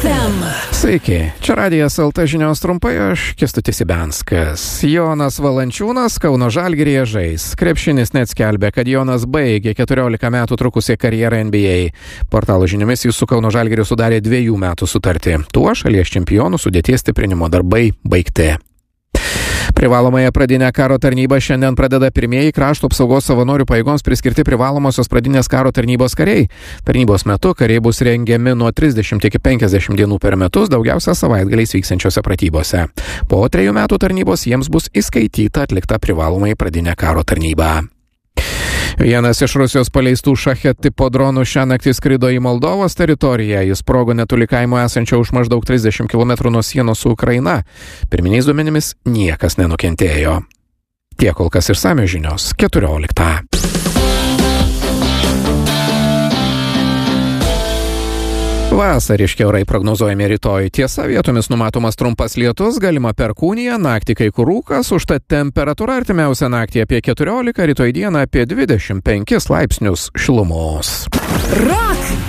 FM. Sveiki, čia Radijas LT žinios trumpai, aš Kęstutis Ibenskas. Jonas Valančiūnas Kauno Žalgiryje žais. Krepšinis net skelbė, kad Jonas baigė 14 metų trukusią karjerą NBA. Portalo žiniomis jis su Kauno Žalgiriu sudarė 2 metų sutartį. Tuo šalies čempionų sudėties stiprinimo darbai baigti. Privalomąją pradinę karo tarnybą šiandien pradeda pirmieji krašto apsaugos savanorių pajėgoms priskirti privalomosios pradinės karo tarnybos kariai. Tarnybos metu kariai bus rengiami nuo 30 iki 50 dienų per metus, daugiausia savaitgaliais vyksiančiose pratybose. Po 3 metų tarnybos jiems bus įskaityta atlikta privalomąją pradinę karo tarnybą. Vienas iš Rusijos paleistų šachet tipo dronų šią naktį skrido į Moldovos teritoriją. Jis sprogo netoli kaimo esančio už maždaug 30 km nuo sienos su Ukraina. Pirminiais duomenimis niekas nenukentėjo. Tiek kol kas išsamios žinios 14. Vasariški orai prognozuojami rytoj. Tiesa, vietomis numatomas trumpas lietus, galima perkūnija, naktį kai kur rūkas, užtat temperatūra artimiausią naktį apie 14, rytoj dieną apie 25 laipsnius šilumos. Rock